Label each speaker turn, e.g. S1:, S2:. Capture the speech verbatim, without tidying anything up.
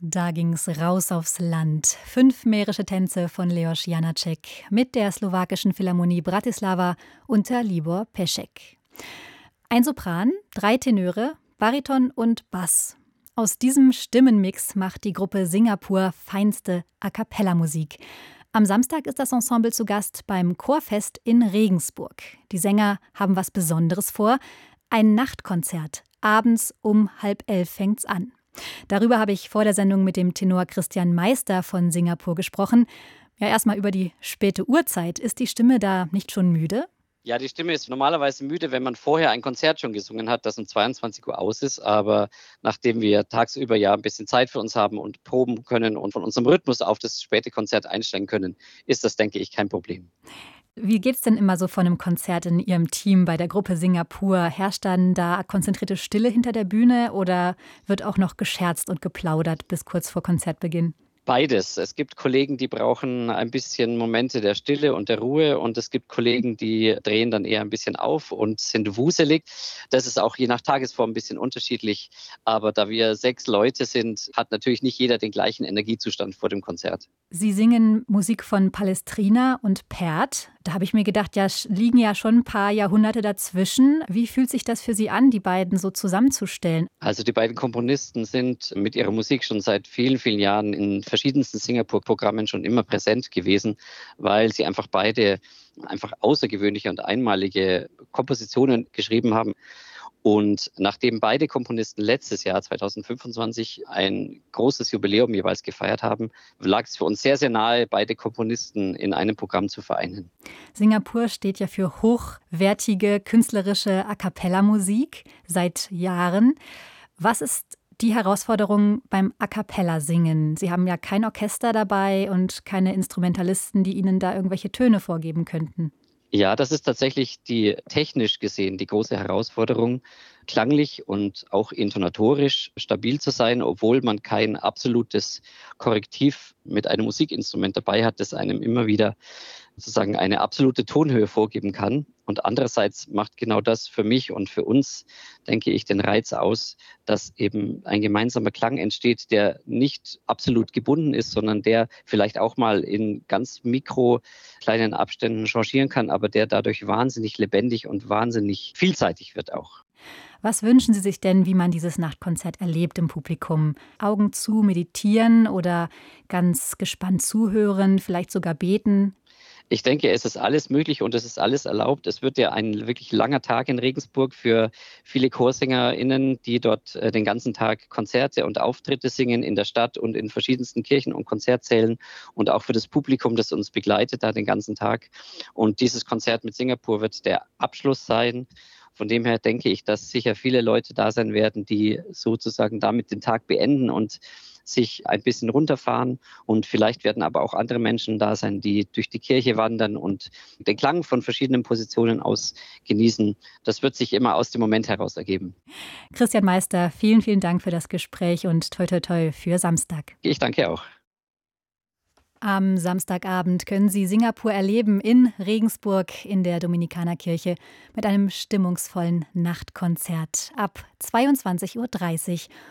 S1: Da ging's raus aufs Land. Fünf mährische Tänze von Leos Janáček mit der slowakischen Philharmonie Bratislava unter Libor Peschek. Ein Sopran, drei Tenöre, Bariton und Bass. Aus diesem Stimmenmix macht die Gruppe Singapur feinste A-cappella-Musik. Am Samstag ist das Ensemble zu Gast beim Chorfest in Regensburg. Die Sänger haben was Besonderes vor. Ein Nachtkonzert. Abends um halb elf fängt's an. Darüber habe ich vor der Sendung mit dem Tenor Christian Meister von Singapur gesprochen. Ja, erstmal über die späte Uhrzeit. Ist die Stimme da nicht schon müde?
S2: Ja, die Stimme ist normalerweise müde, wenn man vorher ein Konzert schon gesungen hat, das um zweiundzwanzig Uhr aus ist. Aber nachdem wir tagsüber ja ein bisschen Zeit für uns haben und proben können und von unserem Rhythmus auf das späte Konzert einstellen können, ist das, denke ich, kein Problem.
S1: Wie geht's denn immer so von einem Konzert in Ihrem Team bei der Gruppe Singapur? Herrscht dann da konzentrierte Stille hinter der Bühne oder wird auch noch gescherzt und geplaudert bis kurz vor Konzertbeginn?
S2: Beides. Es gibt Kollegen, die brauchen ein bisschen Momente der Stille und der Ruhe und es gibt Kollegen, die drehen dann eher ein bisschen auf und sind wuselig. Das ist auch je nach Tagesform ein bisschen unterschiedlich. Aber da wir sechs Leute sind, hat natürlich nicht jeder den gleichen Energiezustand vor dem Konzert.
S1: Sie singen Musik von Palestrina und Pärt. Da habe ich mir gedacht, ja, liegen ja schon ein paar Jahrhunderte dazwischen. Wie fühlt sich das für Sie an, die beiden so zusammenzustellen?
S2: Also die beiden Komponisten sind mit ihrer Musik schon seit vielen, vielen Jahren in verschiedensten Singapur-Programmen schon immer präsent gewesen, weil sie einfach beide einfach außergewöhnliche und einmalige Kompositionen geschrieben haben. Und nachdem beide Komponisten letztes Jahr, zwanzig fünfundzwanzig, ein großes Jubiläum jeweils gefeiert haben, lag es für uns sehr, sehr nahe, beide Komponisten in einem Programm zu vereinen.
S1: Singapur steht ja für hochwertige künstlerische A-cappella-Musik seit Jahren. Was ist die Herausforderung beim A-cappella-Singen? Sie haben ja kein Orchester dabei und keine Instrumentalisten, die Ihnen da irgendwelche Töne vorgeben könnten.
S2: Ja, das ist tatsächlich die technisch gesehen die große Herausforderung, klanglich und auch intonatorisch stabil zu sein, obwohl man kein absolutes Korrektiv mit einem Musikinstrument dabei hat, das einem immer wieder sozusagen eine absolute Tonhöhe vorgeben kann. Und andererseits macht genau das für mich und für uns, denke ich, den Reiz aus, dass eben ein gemeinsamer Klang entsteht, der nicht absolut gebunden ist, sondern der vielleicht auch mal in ganz mikro kleinen Abständen changieren kann, aber der dadurch wahnsinnig lebendig und wahnsinnig vielseitig wird auch.
S1: Was wünschen Sie sich denn, wie man dieses Nachtkonzert erlebt im Publikum? Augen zu, meditieren oder ganz gespannt zuhören, vielleicht sogar beten?
S2: Ich denke, es ist alles möglich und es ist alles erlaubt. Es wird ja ein wirklich langer Tag in Regensburg für viele ChorsängerInnen, die dort äh, den ganzen Tag Konzerte und Auftritte singen in der Stadt und in verschiedensten Kirchen und Konzertsälen und auch für das Publikum, das uns begleitet da den ganzen Tag. Und dieses Konzert mit Singapur wird der Abschluss sein. Von dem her denke ich, dass sicher viele Leute da sein werden, die sozusagen damit den Tag beenden und sich ein bisschen runterfahren. Und vielleicht werden aber auch andere Menschen da sein, die durch die Kirche wandern und den Klang von verschiedenen Positionen aus genießen. Das wird sich immer aus dem Moment heraus ergeben.
S1: Christian Meister, vielen, vielen Dank für das Gespräch und toi toi toi für Samstag.
S2: Ich danke auch.
S1: Am Samstagabend können Sie Singapur erleben in Regensburg in der Dominikanerkirche mit einem stimmungsvollen Nachtkonzert ab zweiundzwanzig Uhr dreißig